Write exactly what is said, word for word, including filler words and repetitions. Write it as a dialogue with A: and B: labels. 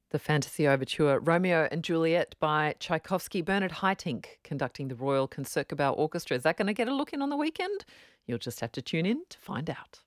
A: The Fantasy Overture, Romeo and Juliet by Tchaikovsky. Bernard Haitink conducting the Royal Concertgebouw Orchestra. Is that going to get a look in on the weekend? You'll just have to tune in to find out.